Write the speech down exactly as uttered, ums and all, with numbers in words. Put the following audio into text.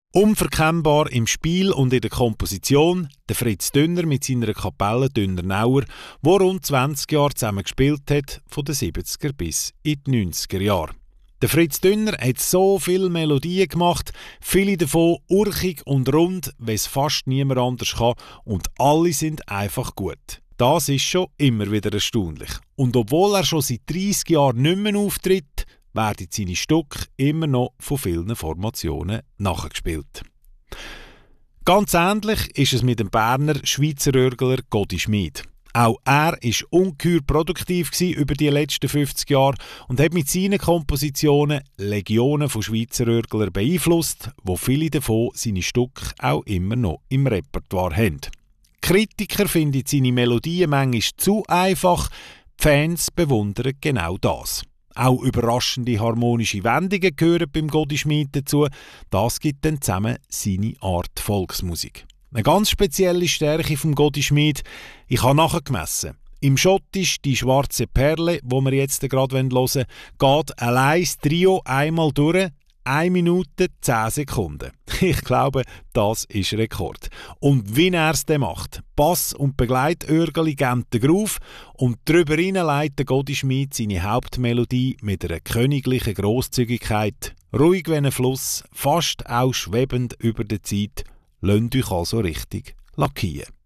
Unverkennbar im Spiel und in der Komposition der Fritz Dünner mit seiner Kapelle Dünner-Nauer, die rund zwanzig Jahre zusammen gespielt hat, von den siebziger bis in die neunziger Jahre. Der Fritz Dünner hat so viele Melodien gemacht, viele davon urchig und rund, wie es fast niemand anders kann, und alle sind einfach gut. Das ist schon immer wieder erstaunlich. Und obwohl er schon seit dreissig Jahren nicht mehr auftritt, werden seine Stücke immer noch von vielen Formationen nachgespielt. Ganz ähnlich ist es mit dem Berner Schweizer Örgler Godi Schmid. Auch er war ungeheuer produktiv über die letzten fünfzig Jahre und hat mit seinen Kompositionen Legionen von Schweizer Örglern beeinflusst, wo viele davon seine Stücke auch immer noch im Repertoire haben. Kritiker finden seine Melodien manchmal zu einfach, die Fans bewundern genau das. Auch überraschende harmonische Wendungen gehören beim Godi Schmid dazu. Das gibt dann zusammen seine Art Volksmusik. Eine ganz spezielle Stärke vom Godi Schmid, ich habe nachgemessen. Im Schottisch «Die schwarze Perle», wo wir jetzt gerade hören wollen, geht allein das Trio einmal durch, eine Minute, zehn Sekunden. Ich glaube, das ist Rekord. Und wie er es dann macht, Bass- und Begleitörgeli geben den Groove und darüber hinein leitet Godi Schmid seine Hauptmelodie mit einer königlichen Grosszügigkeit, ruhig wie ein Fluss, fast auch schwebend über der Zeit. Lasst euch also richtig lackieren.